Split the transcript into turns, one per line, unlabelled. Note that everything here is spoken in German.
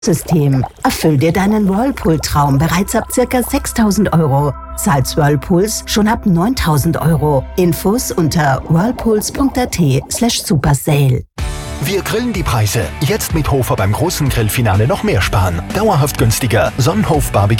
System. Erfüll dir deinen Whirlpool-Traum bereits ab ca. 6.000 €. Zahlst Whirlpools schon ab 9.000 €. Infos unter whirlpools.at/supersale.
Wir grillen die Preise. Jetzt mit Hofer beim großen Grillfinale noch mehr sparen. Dauerhaft günstiger. Sonnenhof Barbecue